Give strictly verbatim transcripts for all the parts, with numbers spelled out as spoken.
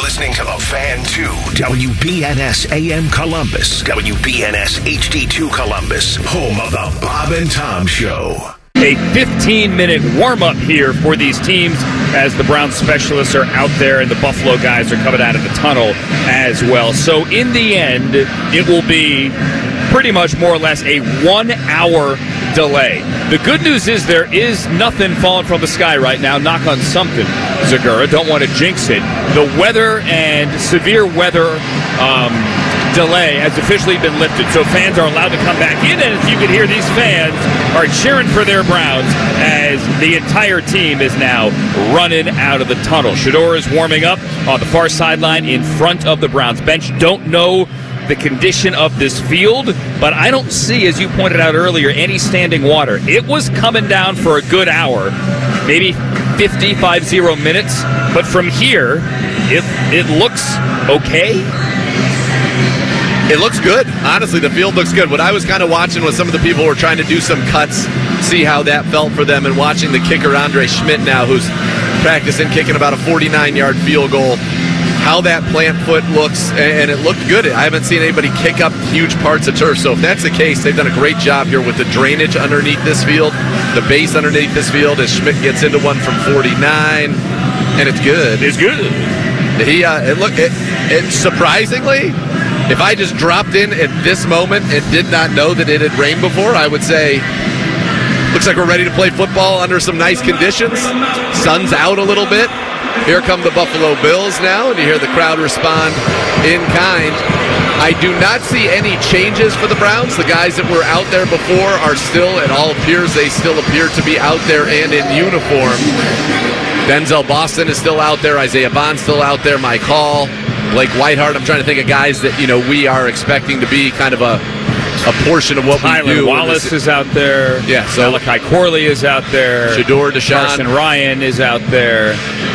listening to The Fan two, W B N S A M Columbus, W B N S H D two Columbus, home of the Bob and Tom Show. A fifteen-minute warm-up here for these teams as the Browns specialists are out there and the Buffalo guys are coming out of the tunnel as well. So in the end, it will be pretty much more or less a one-hour delay. The good news is there is nothing falling from the sky right now. Knock on something, Zagura. Don't want to jinx it. The weather and severe weather um, delay has officially been lifted, so fans are allowed to come back in, and as you can hear, these fans are cheering for their Browns as the entire team is now running out of the tunnel. Shedeur is warming up on the far sideline in front of the Browns bench. Don't know the condition of this field, but I don't see, as you pointed out earlier, any standing water. It was coming down for a good hour, maybe fifty-five minutes, but from here, it it looks okay. It looks good. Honestly, the field looks good. What I was kind of watching was some of the people were trying to do some cuts, see how that felt for them, and watching the kicker, Andre Schmidt, now, who's practicing kicking about a forty-nine-yard field goal, how that plant foot looks, and it looked good. I haven't seen anybody kick up huge parts of turf, so if that's the case, they've done a great job here with the drainage underneath this field, the base underneath this field, as Schmidt gets into one from forty-nine, and it's good. It's good. He, uh, it look, it, it surprisingly, if I just dropped in at this moment and did not know that it had rained before, I would say, looks like we're ready to play football under some nice conditions. Sun's out a little bit. Here come the Buffalo Bills now, and you hear the crowd respond in kind. I do not see any changes for the Browns. The guys that were out there before are still, it all appears they still appear to be out there and in uniform. Denzel Boston is still out there. Isaiah Bond's still out there. Mike Hall, Blake Whiteheart. I'm trying to think of guys that, you know, we are expecting to be kind of a a portion of what Tyler we do. Wallace is out there. Yeah, so Malachi Corley is out there. Shedeur, Deshaun. Carson Ryan is out there.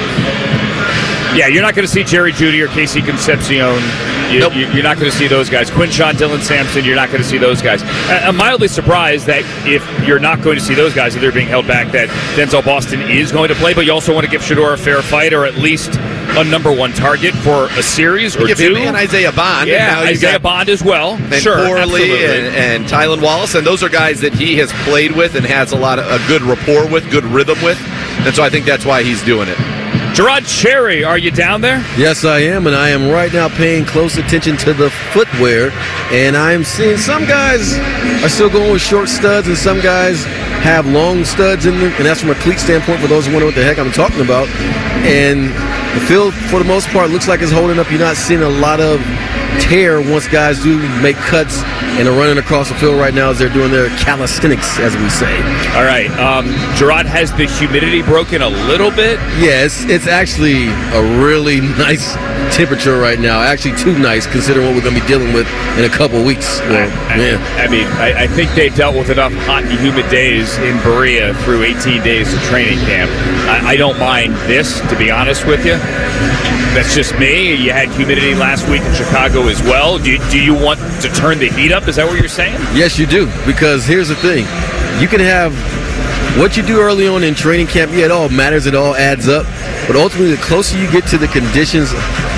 Yeah, you're not going to see Jerry Jeudy or Casey Concepcion. You, nope. you, you're not going to see those guys. Quinshon, Dylan Sampson, you're not going to see those guys. I'm mildly surprised that if you're not going to see those guys, that they're being held back, that Denzel Boston is going to play, but you also want to give Shedeur a fair fight, or at least a number one target for a series or give two. him and Isaiah Bond. Yeah, and Isaiah Bond as well. And sure, Corley and, and Tylan Wallace, and those are guys that he has played with and has a lot of a good rapport with, good rhythm with, and so I think that's why he's doing it. Gerard Cherry, are you down there? Yes, I am, and I am right now paying close attention to the footwear, and I'm seeing some guys are still going with short studs, and some guys have long studs in them, and that's from a cleat standpoint for those who wonder what the heck I'm talking about. And the field, for the most part, looks like it's holding up. You're not seeing a lot of tear once guys do make cuts and are running across the field right now as they're doing their calisthenics, as we say. All right. Um, Gerard, has the humidity broken a little bit? Yeah, it's, it's actually a really nice temperature right now. Actually too nice considering what we're going to be dealing with in a couple weeks. Well, I, yeah. I, I mean, I, I think they've dealt with enough hot and humid days in Berea through eighteen days of training camp. I, I don't mind this, to be honest with you. That's just me. You had humidity last week in Chicago as well. Do, do you want to turn the heat up? Is that what you're saying? Yes, you do. Because here's the thing. You can have what you do early on in training camp. Yeah, it all matters. It all adds up. But ultimately, the closer you get to the conditions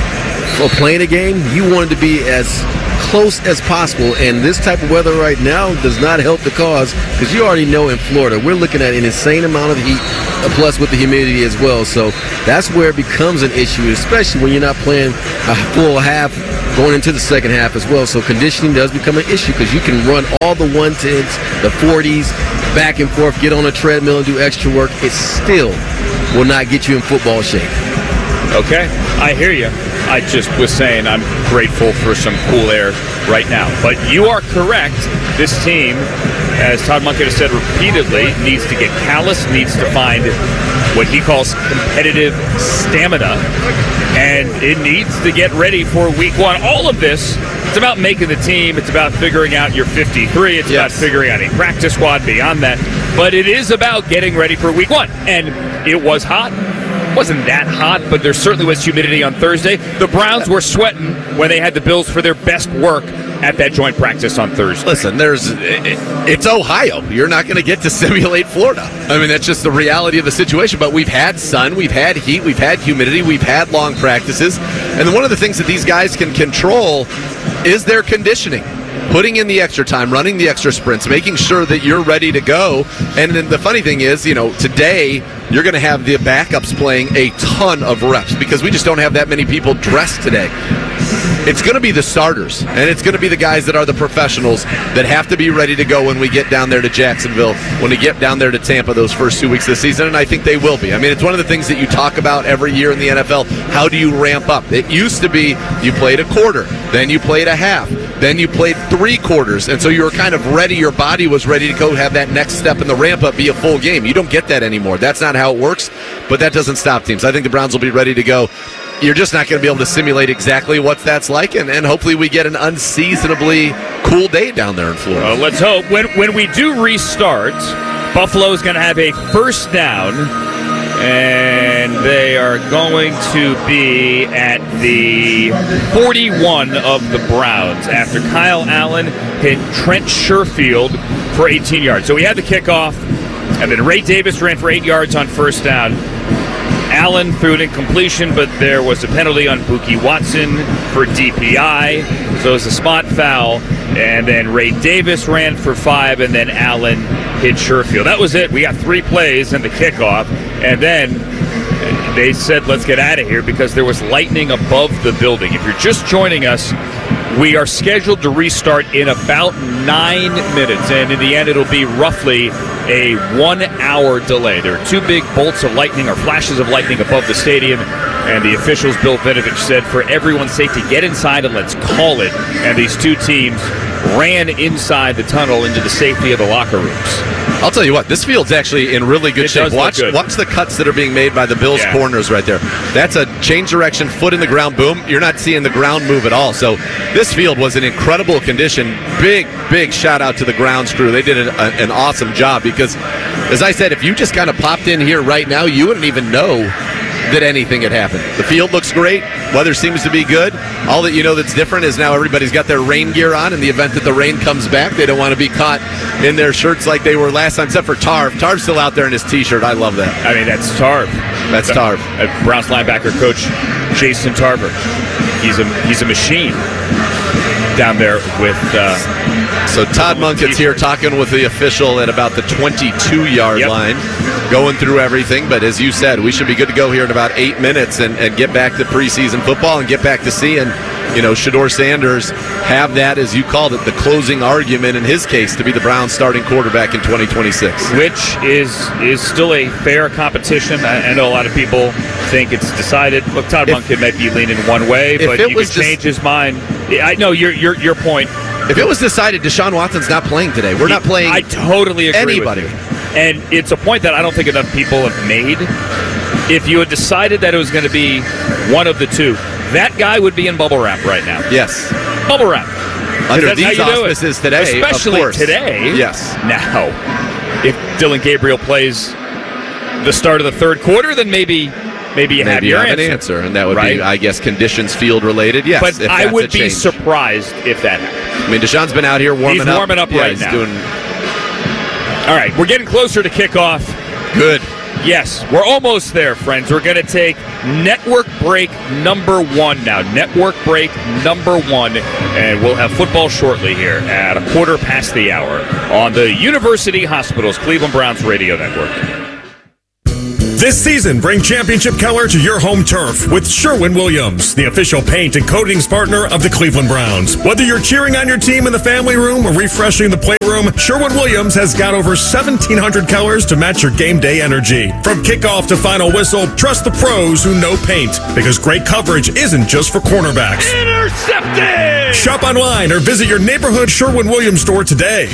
of playing a game, you want it to be as close as possible. And this type of weather right now does not help the cause, because you already know in Florida, we're looking at an insane amount of heat, plus with the humidity as well. So that's where it becomes an issue, especially when you're not playing a full half going into the second half as well. So conditioning does become an issue, because you can run all the one tens, the forties, back and forth, get on a treadmill and do extra work. It still will not get you in football shape. Okay, I hear you. I just was saying I'm grateful for some cool air right now. But you are correct. This team, as Todd Monken has said repeatedly, needs to get callous, needs to find what he calls competitive stamina, and it needs to get ready for week one. All of this, it's about making the team. It's about figuring out your fifty-three. It's yes. about figuring out a practice squad beyond that. But it is about getting ready for week one. And it was hot. wasn't that hot, but there certainly was humidity on Thursday. The Browns were sweating when they had the Bills for their best work at that joint practice on Thursday. Listen, there's it's Ohio. You're not going to get to simulate Florida. I mean, that's just the reality of the situation. But we've had sun, we've had heat, we've had humidity, we've had long practices. And one of the things that these guys can control is their conditioning. Putting in the extra time, running the extra sprints, making sure that you're ready to go. And then the funny thing is, you know, today you're going to have the backups playing a ton of reps because we just don't have that many people dressed today. It's going to be the starters, and it's going to be the guys that are the professionals that have to be ready to go when we get down there to Jacksonville, when we get down there to Tampa those first two weeks of the season, and I think they will be. I mean, it's one of the things that you talk about every year in the N F L. How do you ramp up? It used to be you played a quarter, then you played a half, then you played three quarters, and so you were kind of ready. Your body was ready to go have that next step in the ramp up be a full game. You don't get that anymore. That's not how it works, but that doesn't stop teams. I think the Browns will be ready to go. You're just not going to be able to simulate exactly what that's like, and, and hopefully we get an unseasonably cool day down there in Florida. Well, let's hope. When, when we do restart, Buffalo is going to have a first down, and they are going to be at the forty-one of the Browns after Kyle Allen hit Trent Sherfield for eighteen yards. So we had the kickoff, and then Ray Davis ran for eight yards on first down. Allen threw an incompletion, but there was a penalty on Buki Watson for D P I, so it was a spot foul. And then Ray Davis ran for five, and then Allen hit Sherfield. That was it. We got three plays in the kickoff, and then they said, let's get out of here because there was lightning above the building. If you're just joining us, we are scheduled to restart in about nine minutes, and in the end, it'll be roughly a one-hour delay. There are two big bolts of lightning or flashes of lightning above the stadium, and the officials, Bill Vinovich, said, for everyone's sake, to get inside and let's call it. And these two teams ran inside the tunnel into the safety of the locker rooms. I'll tell you what, this field's actually in really good it shape. Watch, good. watch the cuts that are being made by the Bills' yeah. corners right there. That's a change direction, foot in the ground, boom. You're not seeing the ground move at all. So this field was in incredible condition. Big, big shout out to the grounds crew. They did an, a, an awesome job because, as I said, if you just kind of popped in here right now, you wouldn't even know that anything had happened. The field looks great. Weather seems to be good. All that you know that's different is now everybody's got their rain gear on. In the event that the rain comes back, they don't want to be caught in their shirts like they were last time, except for Tarv. Tarv's still out there in his T-shirt. I love that. I mean, that's Tarv. That's Tarv. Uh, Browns linebacker coach Jason Tarver. He's a he's a machine down there with. Uh, so Todd Munkett's here talking with the official at about the twenty-two-yard yep. line, going through everything. But as you said, we should be good to go here in about eight minutes and, and get back to preseason football and get back to seeing, you know, Shedeur Sanders have that, as you called it, the closing argument in his case to be the Browns starting quarterback in twenty twenty-six. Which is is still a fair competition. I, I know a lot of people think it's decided. Look, Todd Munkett might be leaning one way, but you could change his mind. I know your your your point. If it was decided Deshaun Watson's not playing today, we're not playing I totally agree anybody. With you. And it's a point that I don't think enough people have made. If you had decided that it was going to be one of the two, that guy would be in bubble wrap right now. Yes. Bubble wrap. Under these auspices today, especially of course. today. Yes. Now, if Dylan Gabriel plays the start of the third quarter, then maybe maybe you maybe have you your have answer. an answer, and that would right? be, I guess, conditions field related. Yes, but if I that's would a be change. surprised if that happened. I mean, Deshaun's been out here warming he's up. warming up yeah, right he's now. Doing All right, we're getting closer to kickoff. good. Yes, we're almost there, friends. We're going to take network break number one now. Network break number one. And we'll have football shortly here at a quarter past the hour on the University Hospitals Cleveland Browns Radio Network. This season, bring championship color to your home turf with Sherwin-Williams, the official paint and coatings partner of the Cleveland Browns. Whether you're cheering on your team in the family room or refreshing the playroom, Sherwin-Williams has got over seventeen hundred colors to match your game day energy. From kickoff to final whistle, trust the pros who know paint, because great coverage isn't just for cornerbacks. Intercepted! Shop online or visit your neighborhood Sherwin-Williams store today.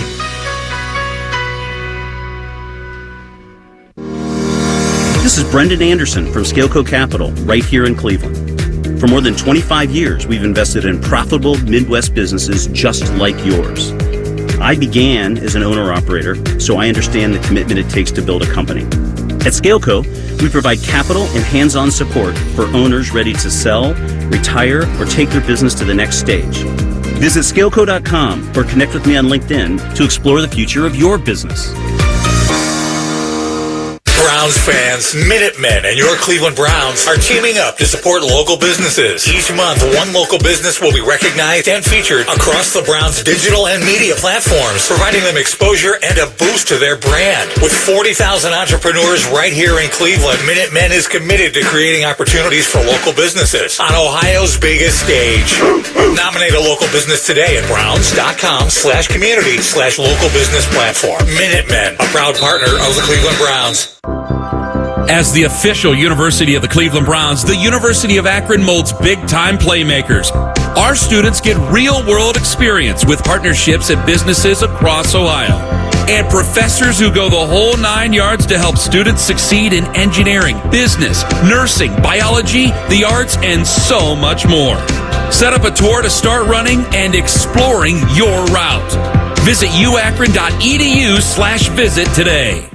This is Brendan Anderson from Scaleco Capital, right here in Cleveland. For more than twenty-five years, we've invested in profitable Midwest businesses just like yours. I began as an owner-operator, so I understand the commitment it takes to build a company. At ScaleCo, we provide capital and hands-on support for owners ready to sell, retire, or take their business to the next stage. Visit scaleco dot com or connect with me on LinkedIn to explore the future of your business. Browns fans, Minutemen and your Cleveland Browns are teaming up to support local businesses. Each month, one local business will be recognized and featured across the Browns' digital and media platforms, providing them exposure and a boost to their brand. With forty thousand entrepreneurs right here in Cleveland, Minutemen is committed to creating opportunities for local businesses on Ohio's biggest stage. Nominate a local business today at browns.com slash community slash local business platform. Minutemen, a proud partner of the Cleveland Browns. As the official university of the Cleveland Browns, the University of Akron molds big-time playmakers. Our students get real-world experience with partnerships at businesses across Ohio. And professors who go the whole nine yards to help students succeed in engineering, business, nursing, biology, the arts, and so much more. Set up a tour to start running and exploring your route. Visit uakron.edu slash visit today.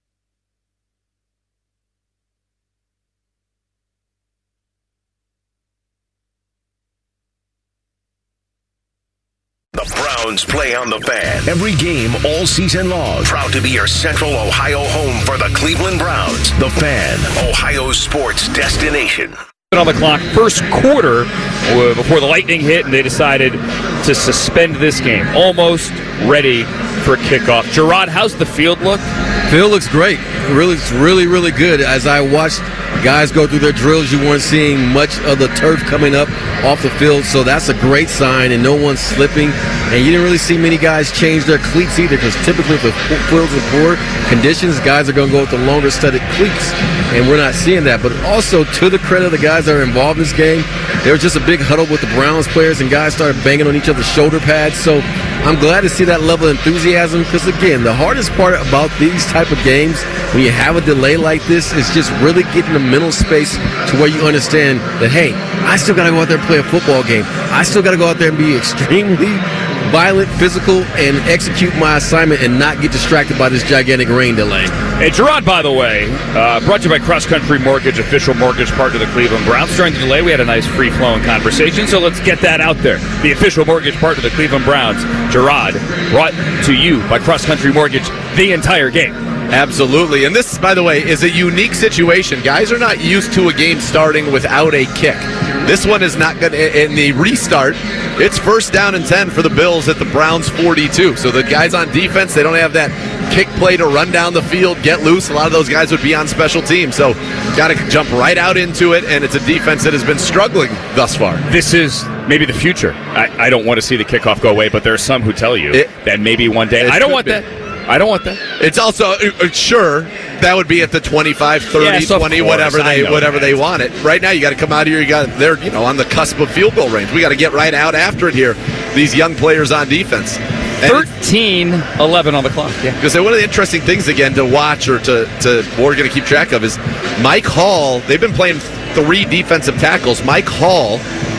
The Browns play on the Fan. Every game all season long. Proud to be your Central Ohio home for the Cleveland Browns. The Fan, Ohio's sports destination. On the clock, first quarter uh, before the Lightning hit, and they decided to suspend this game. Almost ready for kickoff. Gerard, how's the field look? Field looks great. It really, it's really, really good. As I watched guys go through their drills, you weren't seeing much of the turf coming up off the field, so that's a great sign, and no one's slipping. And you didn't really see many guys change their cleats either, because typically if the fields are poor conditions, guys are going to go with the longer studded cleats, and we're not seeing that. But also, to the credit of the guys that are involved in this game, there was just a big huddle with the Browns players, and guys started banging on each other's shoulder pads. So I'm glad to see that level of enthusiasm, because again, the hardest part about these type of games, when you have a delay like this, is just really getting the mental space to where you understand that, hey, I still got to go out there and play a football game. I still got to go out there and be extremely violent, physical, and execute my assignment and not get distracted by this gigantic rain delay. Hey, Gerard, by the way, uh, brought to you by Cross Country Mortgage, official mortgage partner of the Cleveland Browns. During the delay, we had a nice free-flowing conversation, so let's get that out there. The official mortgage partner of the Cleveland Browns, Gerard, brought to you by Cross Country Mortgage the entire game. Absolutely. And this, by the way, is a unique situation. Guys are not used to a game starting without a kick. This one is not going to, in the restart, it's first down and ten for the Bills at the Browns forty-two. So the guys on defense, they don't have that kick play to run down the field, get loose. A lot of those guys would be on special teams. So got to jump right out into it, and it's a defense that has been struggling thus far. This is maybe the future. I, I don't want to see the kickoff go away, but there are some who tell you it, that maybe one day. I don't want be. that. I don't want that. It's also uh, sure that would be at the twenty-five, thirty, yes, twenty, course, whatever they whatever that. they want it. Right now, you got to come out here. You got they're you know on the cusp of field goal range. We got to get right out after it here. These young players on defense. thirteen eleven on the clock. Yeah. Because one of the interesting things again to watch or to to we're going to keep track of is Mike Hall. They've been playing three defensive tackles. Mike Hall,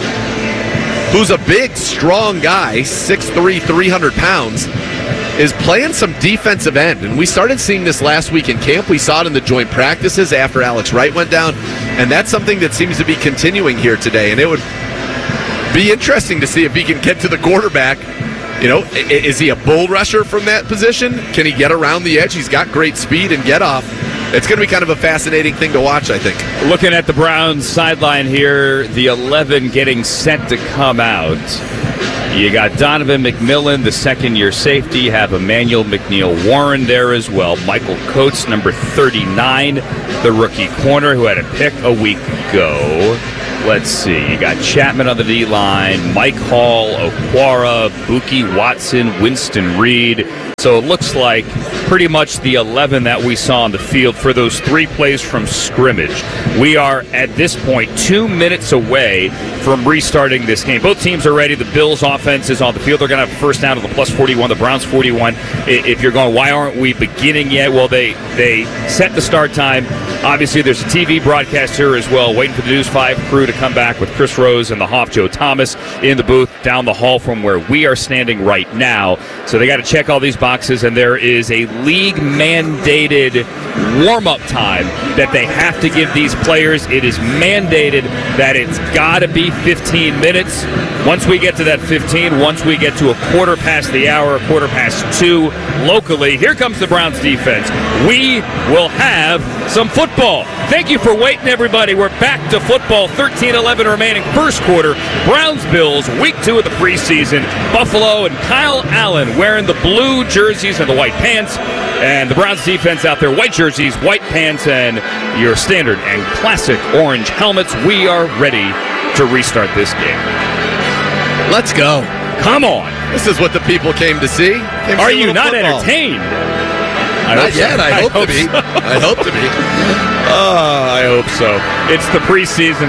who's a big, strong guy, six three, three hundred pounds, is playing some defensive end. And we started seeing this last week in camp. We saw it in the joint practices after Alex Wright went down. And that's something that seems to be continuing here today. And it would be interesting to see if he can get to the quarterback. You know, is he a bull rusher from that position? Can he get around the edge? He's got great speed and get off. It's going to be kind of a fascinating thing to watch, I think. Looking at the Browns sideline here, the eleven getting set to come out. You got Donovan McMillan, the second-year safety. You have Emmanuel McNeil-Warren there as well. Michael Coates, number thirty-nine, the rookie corner who had a pick a week ago. Let's see. You got Chapman on the D-line, Mike Hall, Okwara, Buki Watson, Winston Reed. So it looks like pretty much the eleven that we saw on the field for those three plays from scrimmage. We are, at this point, two minutes away from restarting this game. Both teams are ready. The Bills' offense is on the field. They're going to have a first down to the plus forty-one, the Browns forty-one. If you're going, why aren't we beginning yet? Well, they, they set the start time. Obviously, there's a T V broadcast here as well, waiting for the News five crew to come back with Chris Rose and the Hoff, Joe Thomas, in the booth down the hall from where we are standing right now. So they got to check all these boxes. boxes, and there is a league-mandated warm-up time that they have to give these players. It is mandated that it's got to be fifteen minutes. Once we get to that fifteen, once we get to a quarter past the hour, a quarter past two locally, here comes the Browns defense. We will have some football. Thank you for waiting, everybody. We're back to football. thirteen eleven remaining first quarter. Browns-Bills, week two of the preseason. Buffalo and Kyle Allen wearing the blue jerseys and the white pants. And the Browns defense out there, white jerseys, white pants, and your standard and classic orange helmets. We are ready to restart this game. Let's go. Come on. This is what the people came to see. Came to are see you not football. entertained? I Not yet. So. I, I hope, hope to be. So. I hope to be. Oh, I hope so. It's the preseason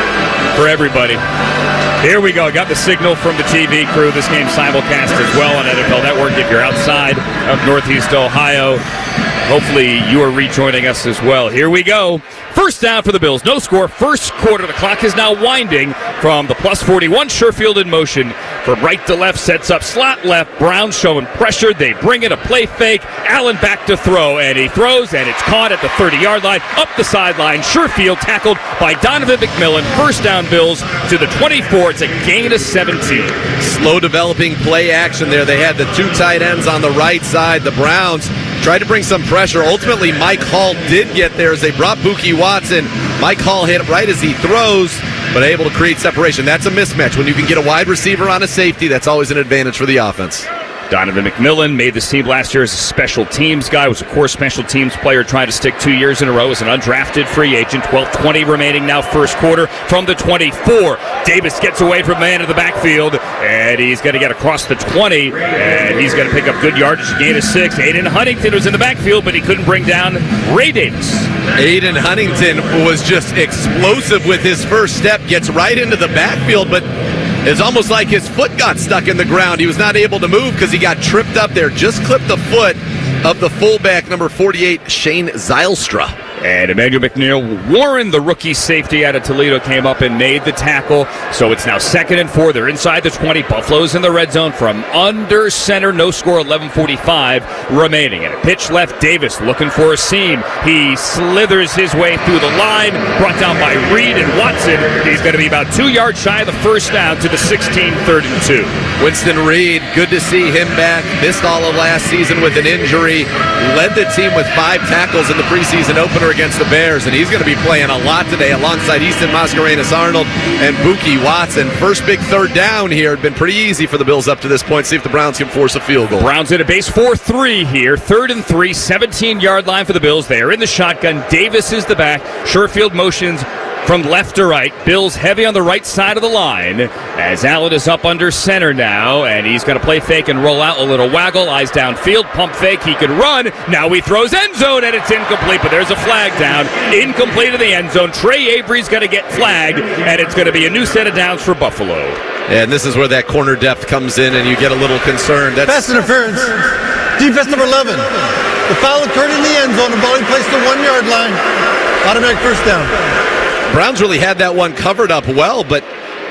for everybody. Here we go. Got the signal from the T V crew. This game simulcast as well on N F L Network if you're outside of Northeast Ohio. Hopefully you are rejoining us as well. Here we go. First down for the Bills. No score. First quarter. The clock is now winding from the plus forty-one. Sherfield in motion from right to left. Sets up slot left. Browns showing pressure. They bring it. A play fake. Allen back to throw. And he throws. And it's caught at the thirty-yard line. Up the sideline. Sherfield tackled by Donovan McMillan. First down Bills to the twenty-four. It's a gain of seventeen. Slow developing play action there. They had the two tight ends on the right side. The Browns tried to bring some pressure. Ultimately, Mike Hall did get there as they brought Buki Watson. Mike Hall hit right as he throws, but able to create separation. That's a mismatch. When you can get a wide receiver on a safety, that's always an advantage for the offense. Donovan McMillan made this team last year as a special teams guy, was a core special teams player, trying to stick two years in a row as an undrafted free agent. twelve twenty remaining now first quarter from the twenty-four. Davis gets away from man in the backfield, and he's going to get across the twenty, and he's going to pick up good yardage, gain of six. Aiden Huntington was in the backfield, but he couldn't bring down Ray Davis. Aiden Huntington was just explosive with his first step, gets right into the backfield, but it's almost like his foot got stuck in the ground. He was not able to move because he got tripped up there. Just clipped the foot of the fullback, number forty-eight, Shane Zylstra. And Emmanuel McNeil Warren, the rookie safety out of Toledo, came up and made the tackle. So it's now second and four. They're inside the twenty. Buffalo's in the red zone from under center. No score, eleven forty-five remaining. And a pitch left. Davis looking for a seam. He slithers his way through the line. Brought down by Reed and Watson. He's going to be about two yards shy of the first down to the sixteen, third and two. Winston Reed, good to see him back. Missed all of last season with an injury. Led the team with five tackles in the preseason opener against the Bears, and he's going to be playing a lot today alongside Easton Mascarenas-Arnold and Buki Watson. First big third down here. Had been pretty easy for the Bills up to this point. See if the Browns can force a field goal. Browns at a base four three here. Third and three, seventeen-yard line for the Bills. They are in the shotgun. Davis is the back. Sherfield motions from left to right. Bills heavy on the right side of the line as Allen is up under center now, and he's going to play fake and roll out a little waggle. Eyes downfield, pump fake. He can run. Now he throws end zone, and it's incomplete, but there's a flag down. Incomplete in the end zone. Trey Avery's going to get flagged, and it's going to be a new set of downs for Buffalo. And this is where that corner depth comes in, and you get a little concerned. That's pass interference. Defense number eleven. The foul occurred in the end zone. The ball placed the one-yard line. Automatic first down. Browns really had that one covered up well, but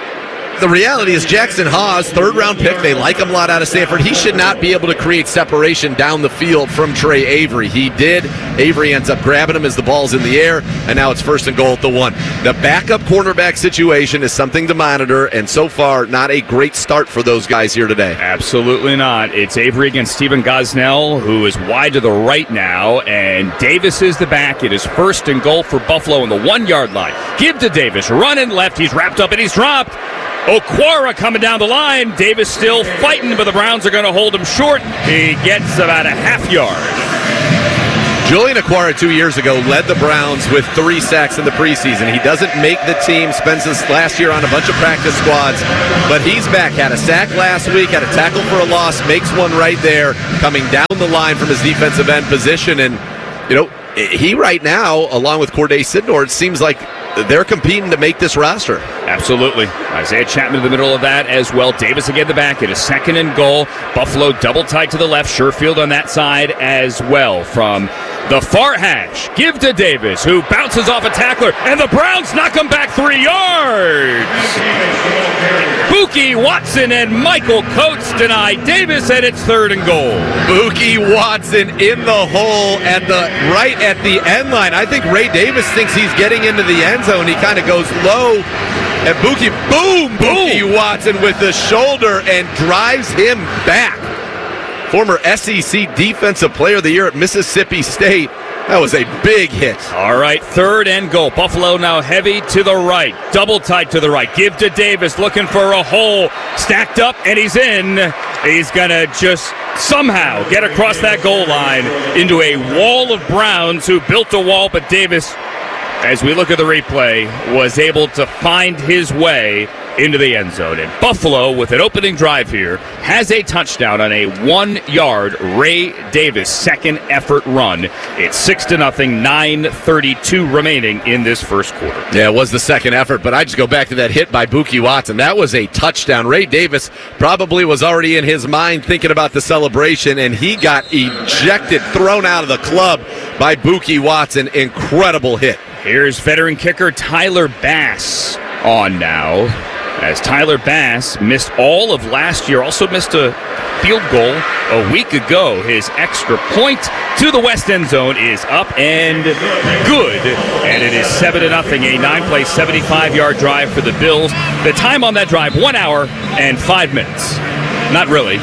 the reality is Jackson Hawes, third-round pick, they like him a lot out of Stanford. He should not be able to create separation down the field from Trey Avery. He did. Avery ends up grabbing him as the ball's in the air, and now it's first and goal at the one. The backup cornerback situation is something to monitor, and so far, not a great start for those guys here today. Absolutely not. It's Avery against Stephen Gosnell, who is wide to the right now, and Davis is the back. It is first and goal for Buffalo on the one-yard line. Give to Davis. Running left. He's wrapped up, and he's dropped. Okwara coming down the line. Davis still fighting, but the Browns are going to hold him short. He gets about a half yard. Julian Okwara two years ago led the Browns with three sacks in the preseason. He doesn't make the team, spends his last year on a bunch of practice squads, but he's back. Had a sack last week, had a tackle for a loss, makes one right there, coming down the line from his defensive end position. And, you know, he right now, along with Corday Sidnor, it seems like they're competing to make this roster. Absolutely. Isaiah Chapman in the middle of that as well. Davis again the back. It is second and goal. Buffalo double tight to the left. Sherfield on that side as well. From the far hash, give to Davis, who bounces off a tackler, and the Browns knock him back three yards. Buki Watson and Michael Coates deny Davis, and it's third and goal. Buki Watson in the hole at the right at the end line. I think Ray Davis thinks he's getting into the end zone. He kind of goes low, and Buki, boom, Buki Watson with the shoulder and drives him back. Former S E C Defensive Player of the Year at Mississippi State. That was a big hit. All right, third and goal. Buffalo now heavy to the right. Double tight to the right. Give to Davis, looking for a hole. Stacked up, and he's in. He's going to just somehow get across that goal line into a wall of Browns who built a wall, but Davis, as we look at the replay, was able to find his way into the end zone. And Buffalo, with an opening drive here, has a touchdown on a one-yard Ray Davis second effort run. It's six to nothing, nine thirty-two remaining in this first quarter. Yeah, it was the second effort, but I just go back to that hit by Buki Watson. That was a touchdown. Ray Davis probably was already in his mind thinking about the celebration, and he got ejected, thrown out of the club by Buki Watson. Incredible hit. Here's veteran kicker Tyler Bass on now, as Tyler Bass missed all of last year, also missed a field goal a week ago. His extra point to the west end zone is up and good, and it is seven to nothing, a nine-play, seventy-five-yard drive for the Bills. The time on that drive, one hour and five minutes. Not really,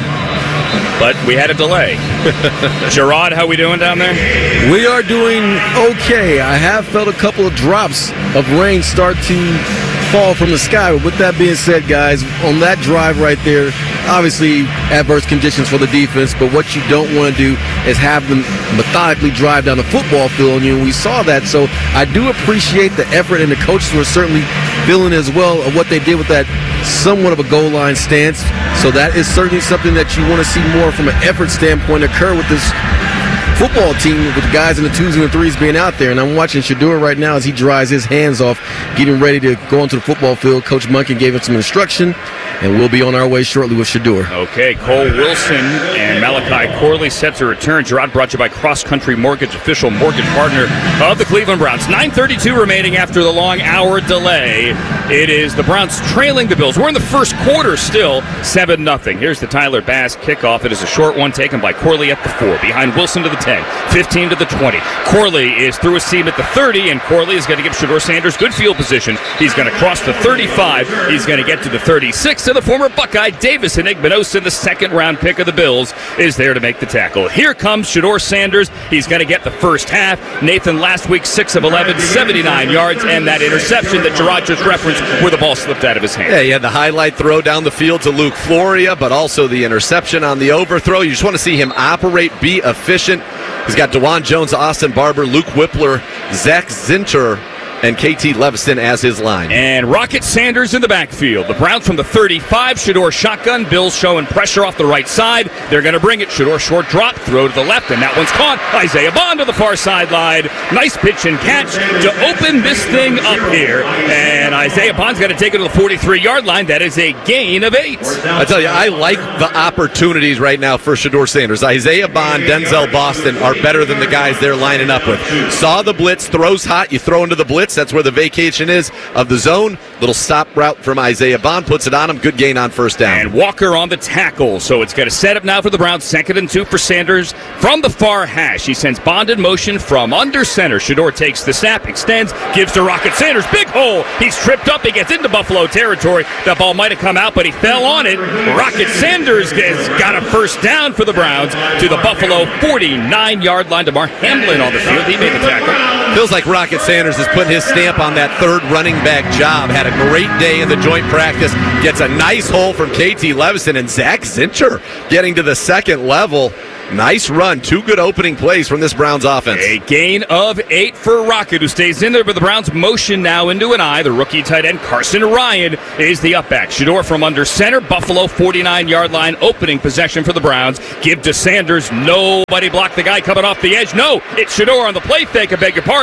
but we had a delay. Gerard, how we doing down there? We are doing okay. I have felt a couple of drops of rain start to fall from the sky. But with that being said, guys, on that drive right there, obviously adverse conditions for the defense, but what you don't want to do is have them methodically drive down the football field on you, and we saw that. So I do appreciate the effort, and the coaches were certainly feeling as well of what they did with that somewhat of a goal line stance. So that is certainly something that you want to see more from an effort standpoint occur with this football team, with the guys in the twos and the threes being out there. And I'm watching Shedeur right now as he dries his hands off, getting ready to go onto the football field. Coach Monken gave him some instruction, and we'll be on our way shortly with Shedeur. Okay, Cole Wilson and Malachi Corley set to return. Gerard brought to you by Cross Country Mortgage, official mortgage partner of the Cleveland Browns. nine thirty-two remaining after the long hour delay. It is the Browns trailing the Bills. We're in the first quarter still, seven nothing. Here's the Tyler Bass kickoff. It is a short one taken by Corley at the four, behind Wilson to the ten, fifteen to the twenty. Corley is through a seam at the thirty, and Corley is going to give Shedeur Sanders good field position. He's going to cross the thirty-five. He's going to get to the thirty-six, and the former Buckeye Davis Enigmenosa, the second-round pick of the Bills, is there to make the tackle. Here comes Shedeur Sanders. He's going to get the first half. Nathan last week, six of eleven, seventy-nine yards, and that interception that Gerard just referenced where the ball slipped out of his hand. Yeah, he had the highlight throw down the field to Luke Floria, but also the interception on the overthrow. You just want to see him operate, be efficient. He's got DeJuan Jones, Austin Barber, Luke Whippler, Zach Zinter, and K T Leviston as his line. And Rocket Sanders in the backfield. The Browns from the thirty-five. Shedeur shotgun. Bills showing pressure off the right side. They're going to bring it. Shedeur short drop. Throw to the left, and that one's caught. Isaiah Bond to the far sideline. Nice pitch and catch to open this thing up here. And Isaiah Bond's got to take it to the forty-three-yard line. That is a gain of eight. I tell you, I like the opportunities right now for Shedeur Sanders. Isaiah Bond, Denzel Boston are better than the guys they're lining up with. Saw the blitz, throws hot, you throw into the blitz. That's where the vacation is of the zone. Little stop route from Isaiah Bond, puts it on him. Good gain on first down. And Walker on the tackle. So it's got a setup now for the Browns. Second and two for Sanders from the far hash. He sends Bond in motion from under center. Shedeur takes the snap, extends, gives to Rocket Sanders. Big hole. He's tripped up. He gets into Buffalo territory. That ball might have come out, but he fell on it. Rocket Sanders has got a first down for the Browns to the Buffalo forty-nine-yard line. DeMar Hamlin on the field. He made the tackle. Feels like Rocket Sanders is putting his stamp on that third running back job. Had a great day in the joint practice. Gets a nice hole from K T Leviston, and Zach Zinter getting to the second level. Nice run. Two good opening plays from this Browns offense. A gain of eight for Rocket, who stays in there, but the Browns motion now into an eye. The rookie tight end Carson Ryan is the upback. Shedeur from under center. Buffalo forty-nine-yard line. Opening possession for the Browns. Give to Sanders. Nobody blocked the guy coming off the edge. No, it's Shedeur on the play fake. I beg your pardon.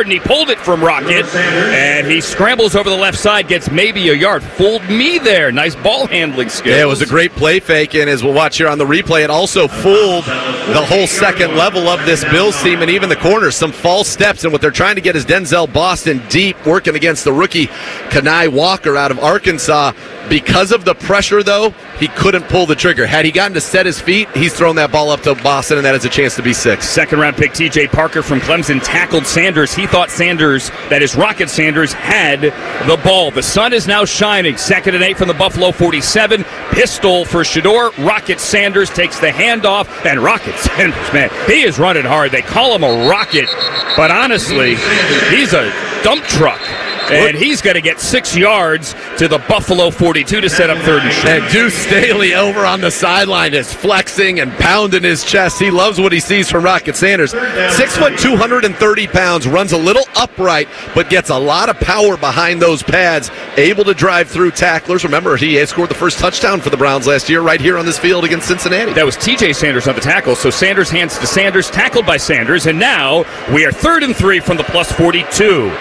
yard, and he pulled it from Rocket. And he scrambles over the left side, gets maybe a yard. Fooled me there. Nice ball handling skills. Yeah, it was a great play fake, and as we'll watch here on the replay, it also fooled the whole second level of this Bills team and even the corners. Some false steps, and what they're trying to get is Denzel Boston deep, working against the rookie Kenai Walker out of Arkansas. Because of the pressure, though, he couldn't pull the trigger. Had he gotten to set his feet, he's thrown that ball up to Boston, and that has a chance to be six. Second round pick T J Parker from Clemson tackled Sanders. He thought Sanders, that is Rocket Sanders, had the ball. The sun is now shining. Second and eight from the Buffalo forty-seven. Pistol for Shedeur. Rocket Sanders takes the handoff, and Rocket Sanders, man, he is running hard. They call him a rocket, but honestly, he's a dump truck. And he's going to get six yards to the Buffalo forty-two to set up third and short. And Deuce Staley over on the sideline is flexing and pounding his chest. He loves what he sees from Rocket Sanders. Six foot, two hundred thirty pounds, runs a little upright, but gets a lot of power behind those pads. Able to drive through tacklers. Remember, he had scored the first touchdown for the Browns last year right here on this field against Cincinnati. That was T J Sanders on the tackle. So Sanders hands to Sanders, tackled by Sanders, and now we are third and three from the plus forty-two.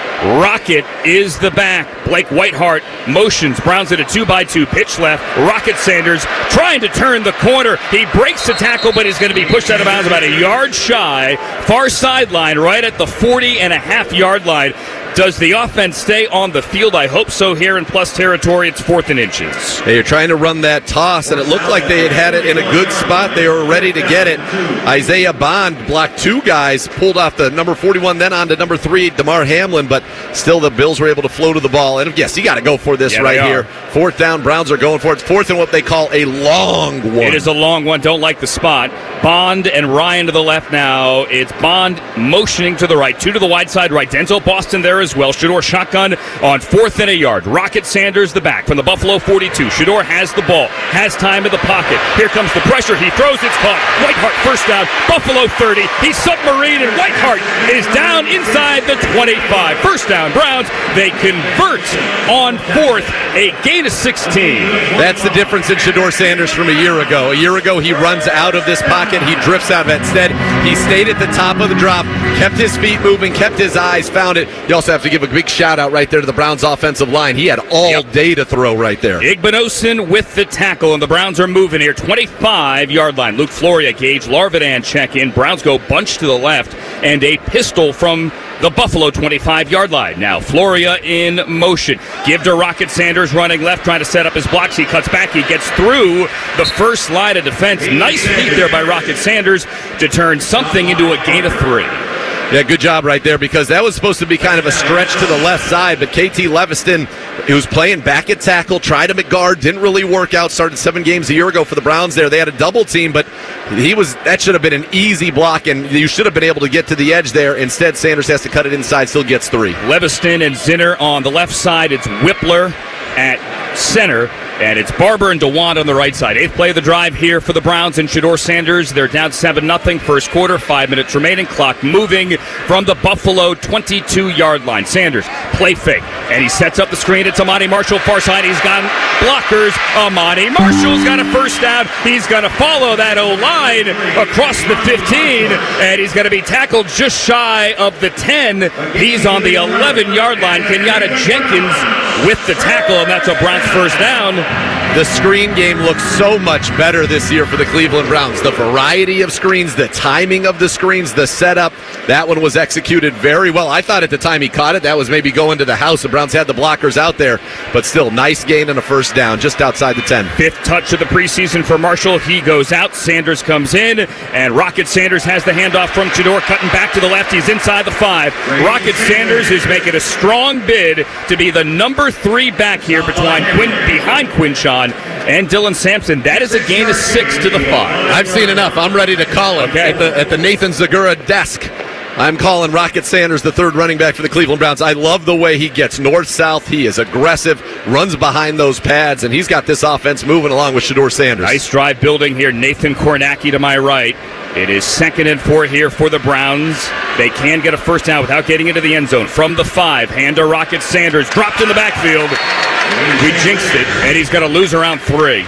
Rocket is the back. Blake Whiteheart motions. Browns at a two by two pitch left. Rocket Sanders trying to turn the corner. He breaks the tackle, but he's going to be pushed out of bounds about a yard shy. Far sideline, right at the forty and a half yard line. Does the offense stay on the field? I hope so here in plus territory. It's fourth and inches. They are trying to run that toss, and it looked like they had had it in a good spot. They were ready to get it. Isaiah Bond blocked two guys, pulled off the number forty-one, then on to number three, DeMar Hamlin, but still the Bills were able to flow to the ball. And yes, you got to go for this yeah, right here. Fourth down, Browns are going for it. It's fourth and what they call a long one. It is a long one. Don't like the spot. Bond and Ryan to the left now. It's Bond motioning to the right. Two to the wide side right. Denzel Boston there as well. Shedeur shotgun on fourth and a yard. Rocket Sanders the back from the Buffalo forty-two. Shedeur has the ball. Has time in the pocket. Here comes the pressure. He throws. It's caught. Whiteheart first down. Buffalo thirty. He's submarine, and Whiteheart is down inside the twenty-five. First down, Browns. They convert on fourth. A gain of sixteen. That's the difference in Shedeur Sanders from a year ago. A year ago, he runs out of this pocket. He drifts out of it. Instead, he stayed at the top of the drop, kept his feet moving, kept his eyes, found it. You also have to give a big shout out right there to the Browns offensive line. He had all yep. day to throw right there. Igbinosun with the tackle, and the Browns are moving here. twenty-five yard line. Luke Floria, Gage Larvidan check in. Browns go bunch to the left, and a pistol from the Buffalo twenty-five yard line. Now Floria in motion. Give to Rocket Sanders running left, trying to set up his blocks. He cuts back. He gets through the first line of defense. Nice feat there by Rocket Sanders to turn something into a gain of three. Yeah, good job right there, because that was supposed to be kind of a stretch to the left side, but K T Leviston, who was playing back at tackle, tried him at guard, didn't really work out, started seven games a year ago for the Browns there. They had a double team, but he was that should have been an easy block, and you should have been able to get to the edge there. Instead, Sanders has to cut it inside, still gets three. Leviston and Zinner on the left side. It's Whippler at center, and it's Barber and DeWant on the right side. Eighth play of the drive here for the Browns and Shedeur Sanders. They're down seven nothing. First quarter, five minutes remaining. Clock moving from the Buffalo twenty-two yard line. Sanders, play fake, and he sets up the screen. It's Amani Marshall, far side. He's got blockers. Amani Marshall's got a first down. He's going to follow that O-line across the fifteen, and he's going to be tackled just shy of the ten. He's on the eleven yard line. Kenyatta Jenkins with the tackle, and that's a Browns first down. The screen game looks so much better this year for the Cleveland Browns. The variety of screens, the timing of the screens, the setup, that one was executed very well. I thought at the time he caught it, that was maybe going to the house. The Browns had the blockers out there, but still, nice gain and a first down just outside the ten. Fifth touch of the preseason for Marshall. He goes out, Sanders comes in, and Rocket Sanders has the handoff from Shedeur, cutting back to the left. He's inside the five. Rocket Sanders is making a strong bid to be the number three back here behind, Quin, behind Quinshon and Dylan Sampson. That is a gain of six to the five. I've seen enough. I'm ready to call it okay. at, the, at the Nathan Zagura desk. I'm calling Rocket Sanders the third running back for the Cleveland Browns. I love the way he gets north-south. He is aggressive, runs behind those pads, and he's got this offense moving along with Shedeur Sanders. Nice drive building here. Nathan Kornacki to my right. It is second and four here for the Browns. They can get a first down without getting into the end zone. From the five, hand to Rocket Sanders. Dropped in the backfield. We jinxed it, and he's going to lose around three.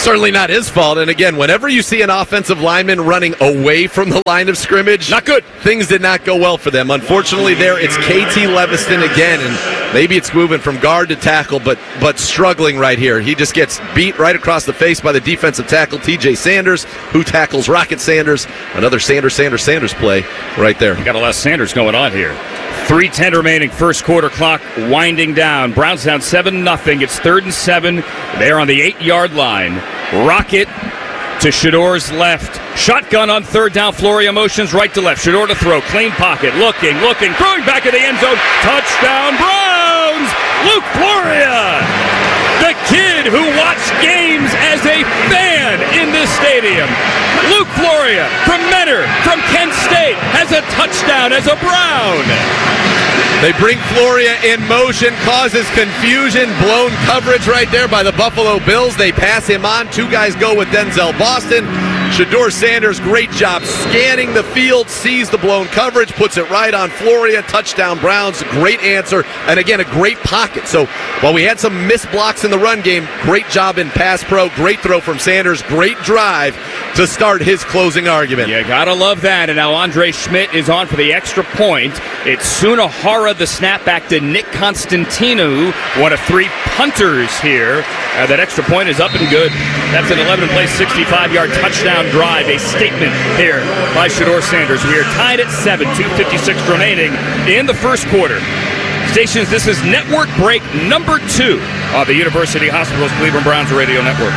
Certainly not his fault. And again, whenever you see an offensive lineman running away from the line of scrimmage, not good. Things did not go well for them. Unfortunately, there it's K T Leviston again, and maybe it's moving from guard to tackle, but but struggling right here. He just gets beat right across the face by the defensive tackle, T J Sanders, who tackles Rocket Sanders. Another Sanders, Sanders, Sanders play right there. You got a lot of Sanders going on here. three ten remaining, first quarter clock winding down. Browns down seven nothing. It's third and seven. They're on the eight-yard line. Rocket to Shador's left. Shotgun on third down. Floria motions right to left. Shador to throw. Clean pocket. Looking, looking. Throwing back in the end zone. Touchdown, Browns! Luke Floria! The kid who watched games as a fan in this stadium. Luke Floria from Mentor, from Kent State, has a touchdown as a Brown. They bring Floria in motion, causes confusion, blown coverage right there by the Buffalo Bills. They pass him on. Two guys go with Denzel Boston. Shador Sanders, great job scanning the field, sees the blown coverage, puts it right on Floria. Touchdown Browns, great answer, and again, a great pocket. So while we had some missed blocks in the run game, great job in pass pro, great throw from Sanders, great drive to start his closing argument. You gotta love that, and now Andre Schmidt is on for the extra point. It's Sunahara, the snapback to Nick Constantino, one of three punters here. Uh, that extra point is up and good. That's an eleven-play, sixty-five-yard touchdown drive. A statement here by Shador Sanders. We are tied at seven, two fifty-six remaining in the first quarter. Stations, this is network break number two of the University Hospitals Cleveland Browns Radio Network.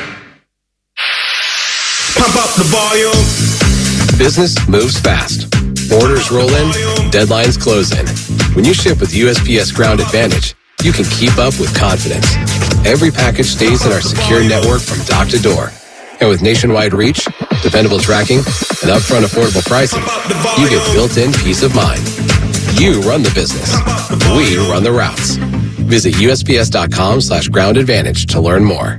Pump up the volume. Business moves fast. Orders roll in, deadlines close in. When you ship with U S P S Ground Advantage, you can keep up with confidence. Every package stays in our secure network from dock to door. And with nationwide reach, dependable tracking, and upfront affordable pricing, you get built-in peace of mind. You run the business. We run the routes. Visit USPS.com slash ground advantage to learn more.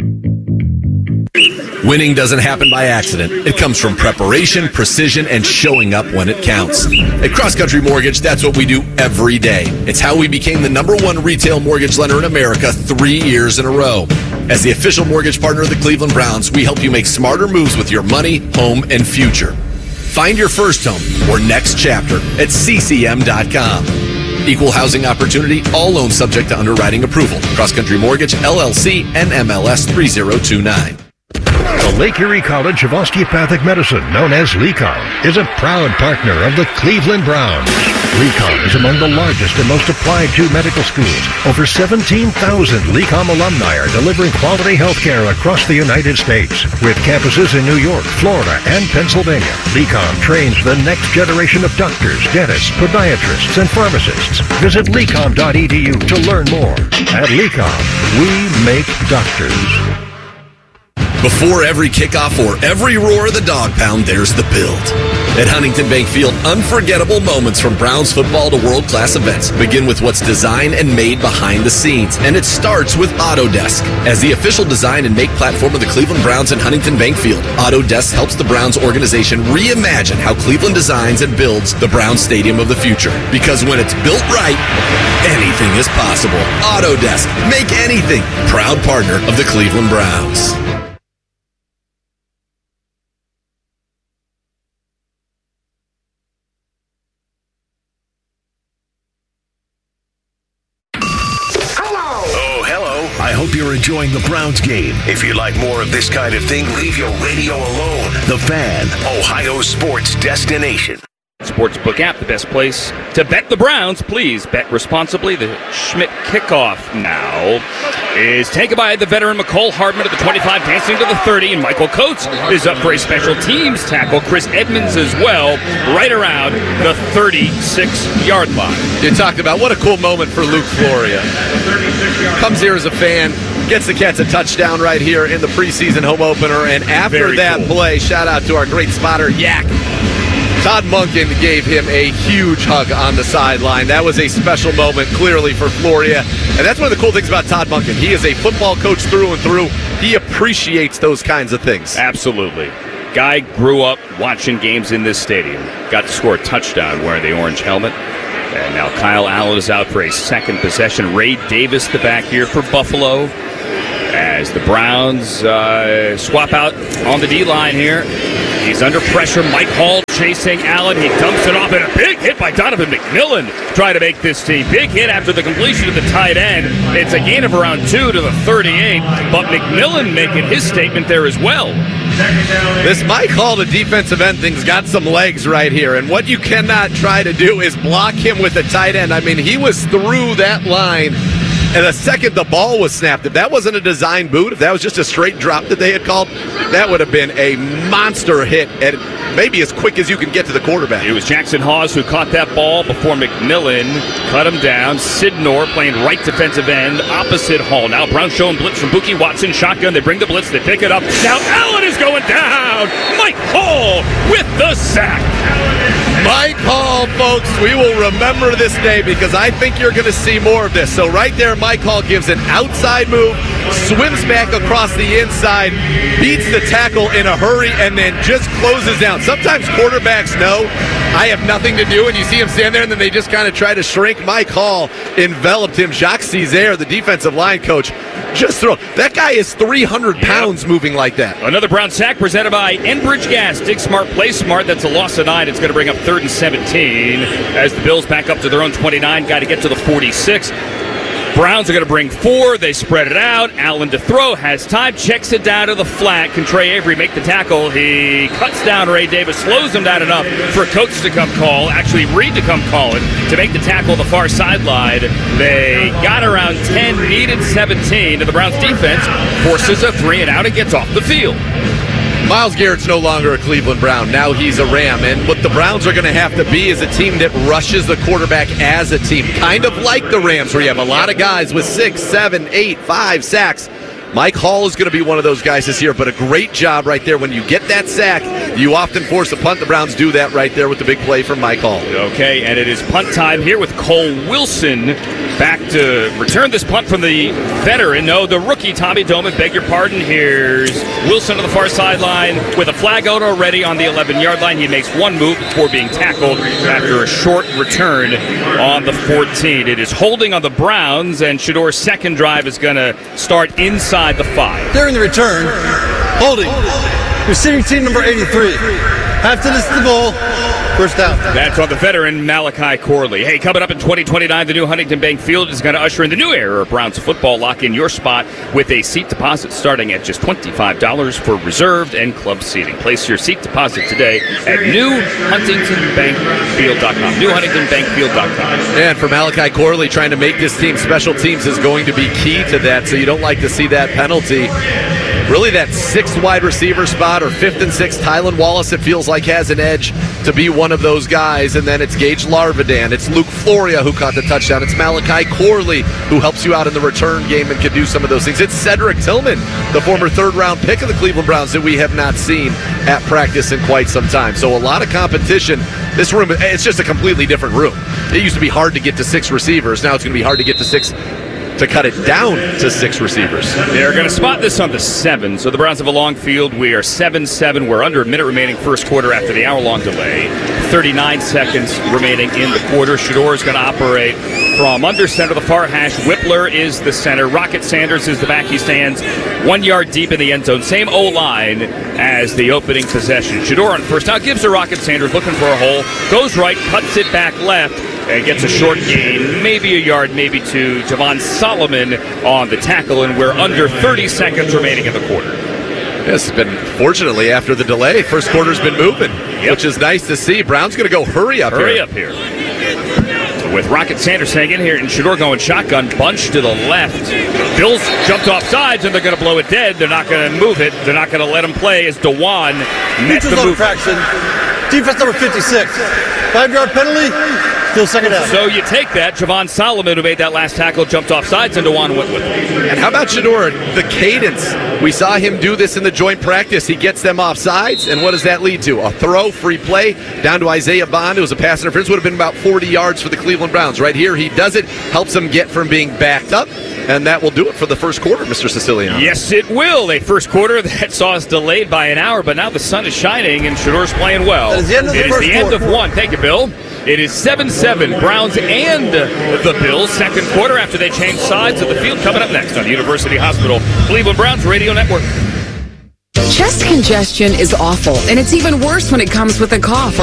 Winning doesn't happen by accident. It comes from preparation, precision, and showing up when it counts. At Cross Country Mortgage, that's what we do every day. It's how we became the number one retail mortgage lender in America three years in a row. As the official mortgage partner of the Cleveland Browns, we help you make smarter moves with your money, home, and future. Find your first home or next chapter at C C M dot com. Equal housing opportunity, all loans subject to underwriting approval. Cross Country Mortgage, L L C, N M L S three zero two nine. The Lake Erie College of Osteopathic Medicine, known as LECOM, is a proud partner of the Cleveland Browns. LECOM is among the largest and most applied to medical schools. Over seventeen thousand LECOM alumni are delivering quality health care across the United States. With campuses in New York, Florida, and Pennsylvania, LECOM trains the next generation of doctors, dentists, podiatrists, and pharmacists. Visit lecom dot e d u to learn more. At LECOM, we make doctors. Before every kickoff or every roar of the dog pound, there's the build. At Huntington Bank Field, unforgettable moments from Browns football to world-class events begin with what's designed and made behind the scenes. And it starts with Autodesk. As the official design and make platform of the Cleveland Browns and Huntington Bank Field, Autodesk helps the Browns organization reimagine how Cleveland designs and builds the Browns Stadium of the future. Because when it's built right, anything is possible. Autodesk. Make anything. Proud partner of the Cleveland Browns. You're enjoying the Browns game. If you like more of this kind of thing, leave your radio alone. The Fan, Ohio sports destination. Sportsbook app, the best place to bet the Browns. Please bet responsibly. The Schmidt kickoff now is taken by the veteran McCole Hardman at the twenty-five, dancing to the thirty, and Michael Coates is up for a special teams tackle. Chris Edmonds as well, right around the thirty-six-yard line. You talked about what a cool moment for Luke Floria. Comes here as a fan, gets the Cats a touchdown right here in the preseason home opener, and after Very that cool. play, shout out to our great spotter, Yak. Todd Monken gave him a huge hug on the sideline. That was a special moment, clearly, for Floria. And that's one of the cool things about Todd Monken. He is a football coach through and through. He appreciates those kinds of things. Absolutely. Guy grew up watching games in this stadium. Got to score a touchdown wearing the orange helmet. And now Kyle Allen is out for a second possession. Ray Davis, the back here for Buffalo. as the Browns uh, swap out on the D-line here. He's under pressure. Mike Hall chasing Allen. He dumps it off, and a big hit by Donovan McMillan trying to make this team. Big hit after the completion of the tight end. It's a gain of around two to the thirty-eight, but McMillan making his statement there as well. This Mike Hall, the defensive end thing's got some legs right here, and what you cannot try to do is block him with a tight end. I mean, he was through that line, and the second the ball was snapped, if that wasn't a design boot, if that was just a straight drop that they had called, that would have been a monster hit, and maybe as quick as you can get to the quarterback. It was Jackson Hawes who caught that ball before McMillan cut him down. Sidnor playing right defensive end, opposite Hall. Now Brown showing blitz from Buki Watson, shotgun. They bring the blitz, they pick it up. Now Allen is going down. Mike Hall with the sack. Mike Hall, folks, we will remember this day because I think you're going to see more of this. So right there, Mike Hall gives an outside move, swims back across the inside, beats the tackle in a hurry, and then just closes down. Sometimes quarterbacks know I have nothing to do, and you see him stand there, and then they just kind of try to shrink. Mike Hall enveloped him. Jacques Césaire, the defensive line coach, just throw. That guy is three hundred pounds yep. moving like that. Another Brown sack presented by Enbridge Gas. Dig smart, play smart. That's a loss of nine. It's going to bring up third and seventeen as the Bills back up to their own twenty-nine. Got to get to the forty-six. Browns are going to bring four. They spread it out. Allen to throw. Has time. Checks it down to the flat. Can Trey Avery make the tackle? He cuts down Ray Davis. Slows him down enough for a coach to come call. Actually, Reed to come call it to make the tackle on the far sideline. They got around ten. Needed seventeen. And the Browns defense forces a three and out and gets off the field. Myles Garrett's no longer a Cleveland Brown. Now he's a Ram. And what the Browns are going to have to be is a team that rushes the quarterback as a team. Kind of like the Rams, where you have a lot of guys with six, seven, eight, five sacks. Mike Hall is going to be one of those guys this year, but a great job right there. When you get that sack, you often force a punt. The Browns do that right there with the big play from Mike Hall. Okay, and it is punt time here with Cole Wilson back to return this punt from the veteran. No, the rookie, Tommy Doman. Beg your pardon. Here's Wilson on the far sideline with a flag out already on the eleven-yard line. He makes one move before being tackled after a short return on the fourteen. It is holding on the Browns, and Shador's second drive is going to start inside the five. During the return, holding, receiving team number eighty-three. Half to this to the ball. First down. That's on the veteran Malachi Corley. Hey, coming up in twenty twenty-nine, the new Huntington Bank Field is going to usher in the new era of Browns football. Lock in your spot with a seat deposit starting at just twenty-five dollars for reserved and club seating. Place your seat deposit today at new huntington bank field dot com. new huntington bank field dot com. And for Malachi Corley, trying to make this team special teams is going to be key to that, so you don't like to see that penalty. Really, that sixth wide receiver spot or fifth and sixth, Tylan Wallace, it feels like has an edge to be one of those guys. And then it's Gage Larvadan. It's Luke Floria who caught the touchdown. It's Malachi Corley who helps you out in the return game and can do some of those things. It's Cedric Tillman, the former third-round pick of the Cleveland Browns that we have not seen at practice in quite some time. So a lot of competition. This room, it's just a completely different room. It used to be hard to get to six receivers. Now it's going to be hard to get to six to cut it down to six receivers. They're going to spot this on the seven. So the Browns have a long field. We are seven seven. We're under a minute remaining first quarter after the hour-long delay. thirty-nine seconds remaining in the quarter. Shador is going to operate from under center to the far hash. Whippler is the center. Rocket Sanders is the back. He stands one yard deep in the end zone. Same O-line as the opening possession. Shador on first down gives to Rocket Sanders looking for a hole. Goes right, cuts it back left. And gets a short gain, maybe a yard, maybe two. Javon Solomon on the tackle, and we're under thirty seconds remaining in the quarter. Yes, it's been, fortunately, after the delay, first quarter's been moving, yep. which is nice to see. Brown's going to go hurry up hurry here. Hurry up here. With Rocket Sanders hanging here and Shador going shotgun, bunch to the left. Bills jumped off sides, and they're going to blow it dead. They're not going to move it. They're not going to let him play as DeJuan met the move. Fraction. Defense number fifty-six. Five-yard penalty. Still second down. So you take that. Javon Solomon, who made that last tackle, jumped off sides, and DeJuan went with it. And how about Shador? The cadence. We saw him do this in the joint practice. He gets them off sides, and what does that lead to? A throw, free play, down to Isaiah Bond. It was a pass interference. Would have been about forty yards for the Cleveland Browns. Right here, he does it, helps them get from being backed up, and that will do it for the first quarter, Mister Siciliano. Yes, it will. A first quarter that saw us delayed by an hour, but now the sun is shining, and Shador's playing well. That is the end of the it first is the quarter. end of one. Thank you, Bill. It is seven seven, Browns and the Bills. Second quarter after they change sides of the field. Coming up next on University Hospital, Cleveland Browns Radio Network. Chest congestion is awful, and it's even worse when it comes with a cough or